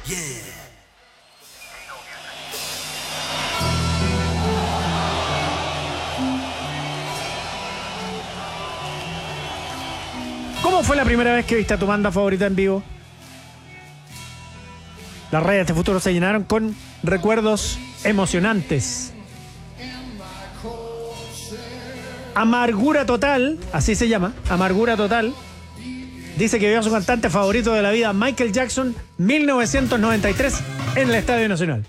¿Cómo fue la primera vez que viste a tu banda favorita en vivo? Las redes de este futuro se llenaron con recuerdos emocionantes. Amargura Total, así se llama, Amargura Total, dice que vio a su cantante favorito de la vida, Michael Jackson, 1993, en el Estadio Nacional.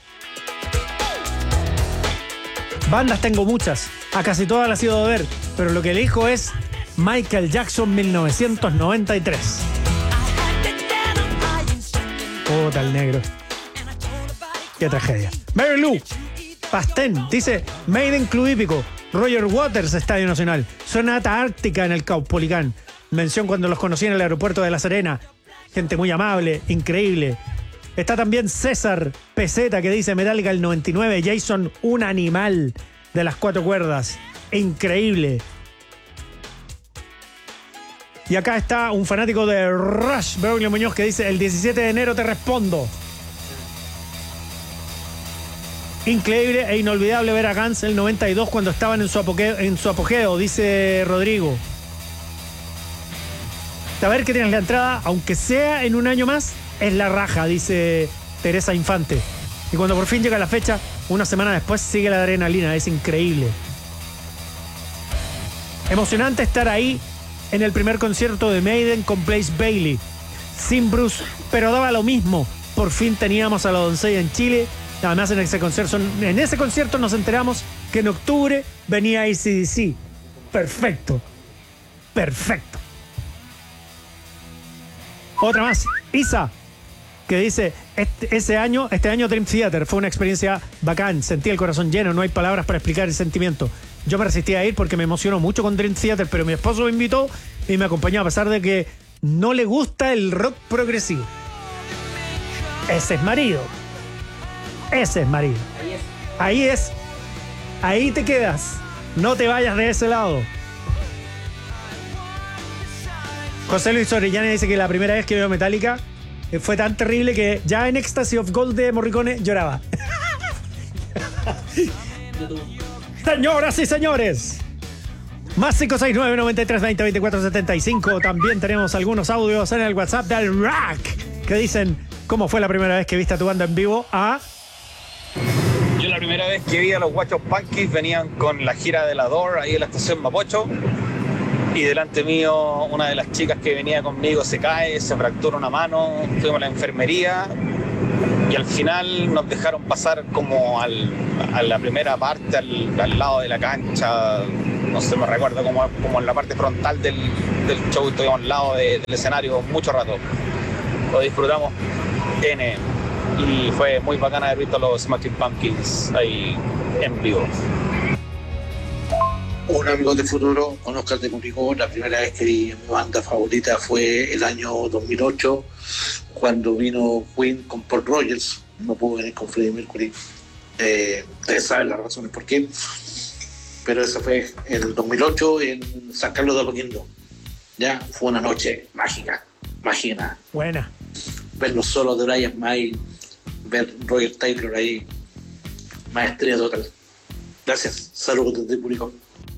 Bandas tengo muchas, a casi todas las he ido a ver, pero lo que elijo es Michael Jackson, 1993. Puta el negro. Qué tragedia. Mary Lou Pastén dice Maiden Club Hípico, Roger Waters, Estadio Nacional, Sonata Ártica en el Caupolicán. Mención cuando los conocí en el aeropuerto de La Serena. Gente muy amable, increíble. Está también César Peseta que dice Metallica el 99, Jason, un animal de las 4 cuerdas. Increíble. Y acá está un fanático de Rush, Bergoglio Muñoz, que dice el 17 de enero te respondo. Increíble e inolvidable ver a Guns el 92 cuando estaban en su apogeo, dice Rodrigo. Saber que tienes la entrada, aunque sea en un año más, es la raja, dice Teresa Infante. Y cuando por fin llega la fecha, una semana después sigue la adrenalina, es increíble. Emocionante estar ahí en el primer concierto de Maiden con Blaze Bayley. Sin Bruce, pero daba lo mismo. Por fin teníamos a la doncella en Chile. Además, en ese concierto nos enteramos que en octubre venía AC/DC. Perfecto. Perfecto. Otra más. Isa, que dice, este año Dream Theater fue una experiencia bacán. Sentí el corazón lleno, no hay palabras para explicar el sentimiento. Yo me resistí a ir porque me emocionó mucho con Dream Theater, pero mi esposo me invitó y me acompañó a pesar de que no le gusta el rock progresivo. Ese es marido. Ese es marido. Ahí es. Ahí te quedas. No te vayas de ese lado. José Luis Orellana dice que la primera vez que vio Metallica fue tan terrible que ya en Ecstasy of Gold de Morricone lloraba. Señoras y señores, más 569-93-20-24-75. También tenemos algunos audios en el WhatsApp del Rock que dicen cómo fue la primera vez que viste a tu banda en vivo. Yo la primera vez que vi a los Guachos Punkies venían con la gira de la Door ahí en la estación Mapocho y delante mío una de las chicas que venía conmigo se cae, se fractura una mano, fuimos a la enfermería y al final nos dejaron pasar como a la primera parte, al lado de la cancha, no sé, me recuerdo como en la parte frontal del show, estuvimos al lado del escenario mucho rato, lo disfrutamos N. Y fue muy bacana haber visto a los Smashing Pumpkins ahí en vivo. Un amigo de futuro, con Oscar de Curicó, la primera vez que vi mi banda favorita fue el año 2008, cuando vino Queen con Paul Rogers. No pudo venir con Freddie Mercury. Ustedes saben las razones por qué. Pero eso fue el 2008 en San Carlos de Apoquindo. Ya fue una noche mágica. Buena. Ver los solos de Brian May, ver Roger Taylor ahí, maestría total. Gracias, saludos desde Curicó.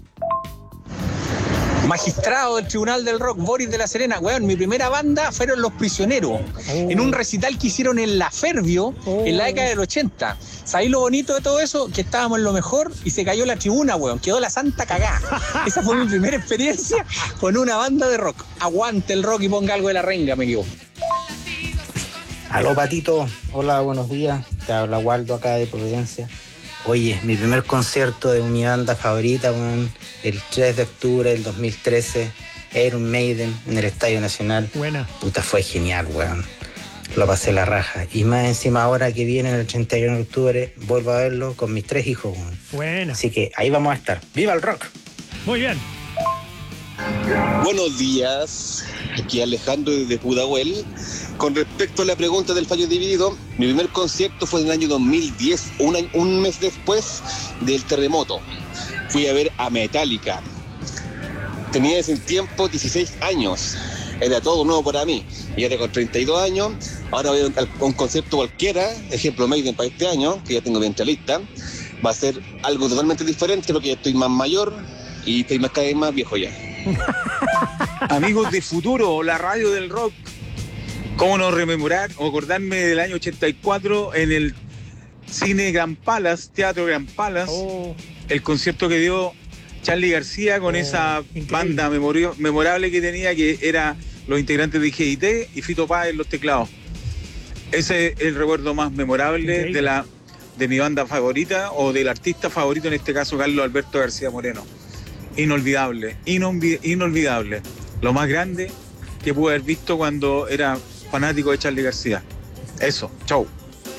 Magistrado del Tribunal del Rock, Boris de la Serena. Weón, mi primera banda fueron Los Prisioneros, en un recital que hicieron en La Fervio, en la década del 80. ¿Sabéis lo bonito de todo eso? Que estábamos en lo mejor y se cayó la tribuna, weón. Quedó la santa cagá. Esa fue mi primera experiencia con una banda de rock. Aguante el rock y ponga algo de La Renga, me equivoco. Aló, Patito. Hola, buenos días. Te habla Waldo acá de Providencia. Oye, mi primer concierto de mi banda favorita, weón, el 3 de octubre del 2013, Iron Maiden, en el Estadio Nacional. Buena. Puta, fue genial, weón. Lo pasé la raja. Y más encima ahora que viene el 31 de octubre, vuelvo a verlo con mis 3 hijos, weón. Buena. Así que ahí vamos a estar. ¡Viva el rock! Muy bien. Buenos días, aquí Alejandro desde Pudahuel. Con respecto a la pregunta del fallo dividido, mi primer concierto fue en el año 2010, un mes después del terremoto. Fui a ver a Metallica. Tenía en ese tiempo 16 años. era todo nuevo para mí. Y ahora con 32 años, ahora voy a un concierto cualquiera, ejemplo Maiden para este año, que ya tengo bien lista, va a ser algo totalmente diferente, porque ya estoy más mayor y estoy cada vez más viejo ya. Amigos de Futuro, la radio del rock, ¿cómo no rememorar o acordarme del año 84 en el Cine Gran Palace, Teatro Gran Palace, el concierto que dio Charly García con esa increíble banda memorable que tenía, que era los integrantes de GIT y Fito Páez en los teclados. Ese es el recuerdo más memorable de mi banda favorita o del artista favorito, en este caso Carlos Alberto García Moreno. Inolvidable, inolvidable. Lo más grande que pude haber visto cuando era fanático de Charly García. Eso, chau.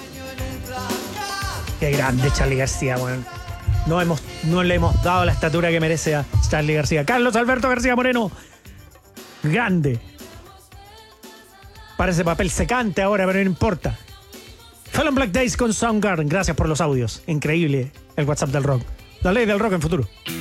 Qué grande Charly García, weón. No le hemos dado la estatura que merece a Charly García. Carlos Alberto García Moreno, grande. Parece papel secante ahora, pero no importa. Fallon Black Days con Soundgarden. Gracias por los audios. Increíble el WhatsApp del rock. La ley del rock en Futuro.